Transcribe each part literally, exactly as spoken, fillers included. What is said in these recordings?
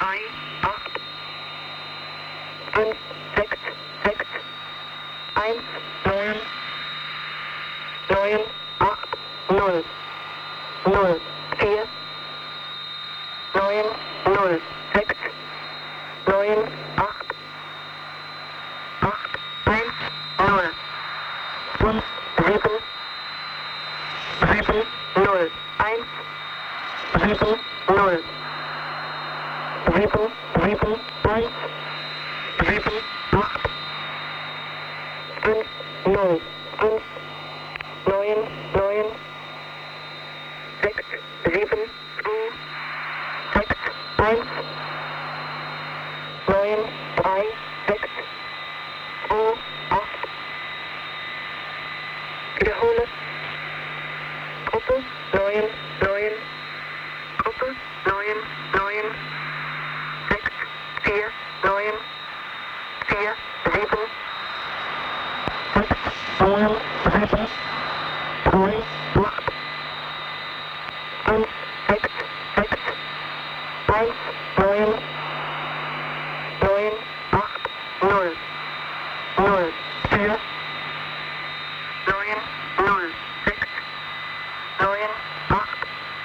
drei, acht, fünf, sechs, sechs, eins, neun, neun, acht, null, null, vier, neun, null, sechs, neun, acht, acht, eins, null, fünf, sieben, sieben, null, eins, sieben, null, sieben, sieben, eins, sieben, acht, fünf, null, fünf, neun, neun, sechs, sieben, zwei, sechs, eins, neun, drei, sechs, zwei, acht. Wiederhole. Gruppe neun, neun, Gruppe neun, neun, sechs, vier, neun, vier, sieben, sechs, neun, sieben, drei, acht, fünf, sechs, sechs, eins, neun, neun, acht, null, null, vier, neun, null, sechs, neun, acht,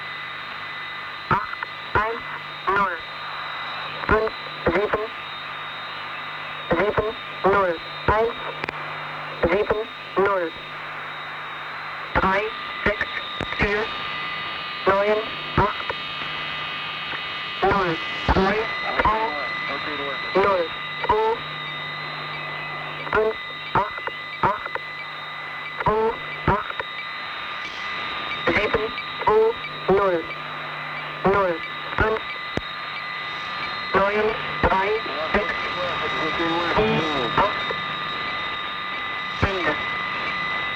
acht, eins, null, fünf, sieben, sieben, null, eins, sieben, null, drei, sechs, vier, neun, acht, null, drei, zwei, null.